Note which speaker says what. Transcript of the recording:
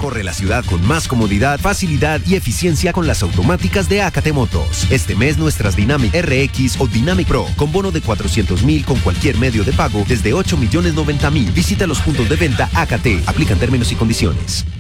Speaker 1: Recorre la ciudad con más comodidad, facilidad y eficiencia con las automáticas de AKT Motos. Este mes nuestras Dynamic RX o Dynamic Pro con bono de 400.000 con cualquier medio de pago desde 8.090.000. Visita los puntos de venta AKT. Aplican términos y condiciones.